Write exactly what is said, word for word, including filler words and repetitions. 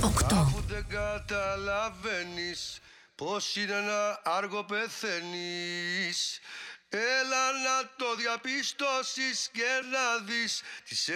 οκτώ. Αφού δεν καταλαβαίνεις πως είναι να άργο πεθαίνεις, έλα να το διαπιστώσεις και να δεις τις